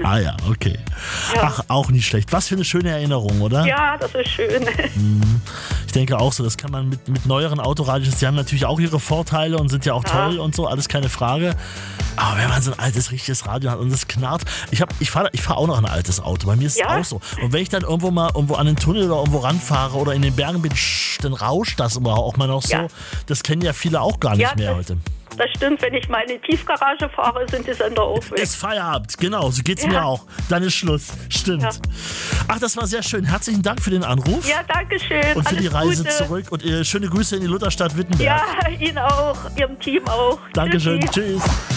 Ah ja, okay. Ja. Ach, auch nicht schlecht. Was für eine schöne Erinnerung, oder? Ja, das ist schön. Ich denke auch so, das kann man mit neueren Autoradios, die haben natürlich auch ihre Vorteile und sind ja auch toll und so, alles keine Frage. Aber wenn man so ein altes, richtiges Radio hat und das knarrt, ich fahr auch noch ein altes Auto, bei mir ist es auch so. Und wenn ich dann irgendwo an den Tunnel oder irgendwo ranfahre oder in den Bergen bin, dann rauscht das immer auch mal noch so. Das kennen ja viele auch gar nicht mehr heute. Das stimmt, wenn ich mal in die Tiefgarage fahre, sind die Sender auch weg. Ist Feierabend, genau, so geht's mir auch. Dann ist Schluss, stimmt. Ja. Ach, das war sehr schön. Herzlichen Dank für den Anruf. Ja, danke schön. Und für die Reise Gute. zurück. Und schöne Grüße in die Lutherstadt Wittenberg. Ja, Ihnen auch, Ihrem Team auch. Dankeschön, tschüss.